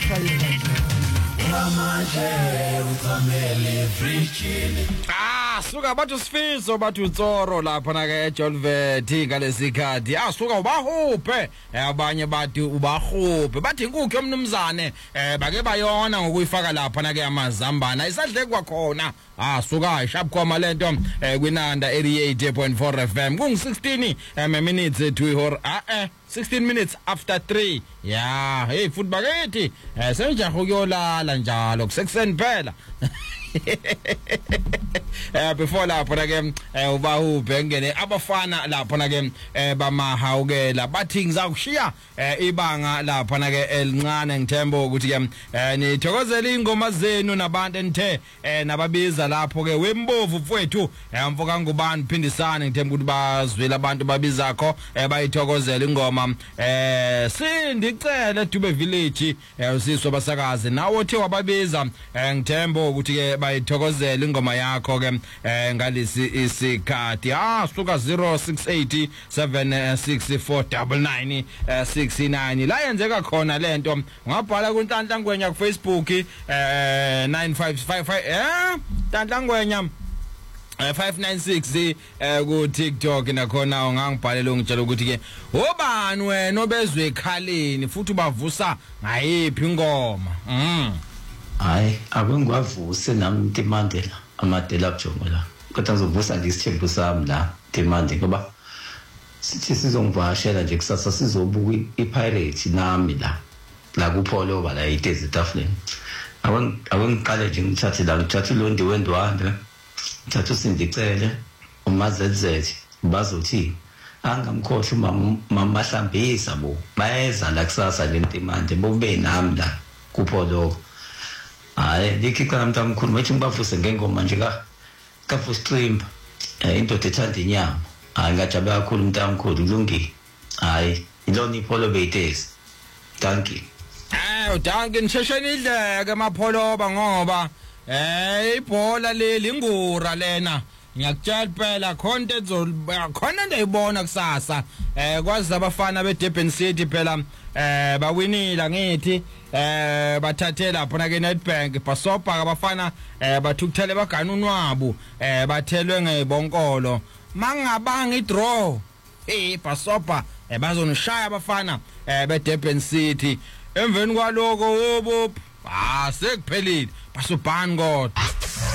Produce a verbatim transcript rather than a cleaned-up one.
Ah, suka bathu Sifiso bathu Tsoro lapha na ke eJolvet ngalesikhathi. Ah, suka ubahuphe. Abanye bathi ubahuphe. Bathi inkukhu yomnumzane eh bake bayona ngokuyifaka lapha na ke amazambana. Isadle kwakhona. Ah, suka sharp khoma lento eh kwinanda eighty-eight point four F M. Kung sixteen minutes to ihor. Ah eh sixteen minutes after three. Yeah, hey futhi bakethi eh senja ukuyolala njalo kusekuseni phela. Eh before lapho na ke ubahuphe ngene abafana lapho na ke bamahawukela bathi ngizakushiya ibanga lapho na ke elincane ngithemba ukuthi ke nithokozela ingoma zenu nabantu enthe nababiza lapho ke wembovu mfowethu mfoka ngubani phindisana ngithemba ukuthi bazwela abantu babizakho bayithokozela ingoma eh sindicela Dube Village usiswa basakazi nawe othe wababiza ngithemba ukuthi ke bayithokozela ingoma yakho ke ngalisi isikhathi ah suka zero six eight seven six four nine nine six nine la yenzeka khona lento ungabhala ku Nhlanhla Ngwenya ku Facebook eh nine five five five eh Nhlanhla Ngwenya five nine six eh ku TikTok nakhona ungangibhalela ungitshela ukuthi ke obani wena obezwe ekhaleni futhi ubavusa ngayiphi ingoma mhm hayi abengwavuse nami Timandela amadela bujongo la kodwa ngizovusa nje isithembu sami la Timande ngoba sithi sizongivashela nje kusasa sizobuka iPirate nami la la kupholo bala itezi etafuleni awen awengiqale nje ngithathe la ngithathe uLondi wendwanda ngithathe uSindicele uMazezezi bazothi angamkhohle mama Mahlambisa bo bayeza la kusasa le Timande bobe nami la kupholo. Hayi likhicana mntamkhulu methi ngibavuse ngengoma nje ka ka for stream into ethanda inyama hayi ngajabe kakhulu mntamkhulu kulungile hayi ilona ipholo beyitezi thank you eh udanke nisheshenidle ke mapholoba ngoba eh ibhola leli ingura lena ngiyakutshela phela khonto khona ndayibona kusasa eh kwazi abafana beDurban City phela eh bawinila ngithi eh bathathe lapho na ke Nedbank basopa abafana eh bathukuthele bagana unwabu eh bathelwe ngebonkolo mangabanga idraw eh basopa eh bazonishaya abafana eh beDurban City emveni kwaloko wobo ah sekuphelile basobhani kodwa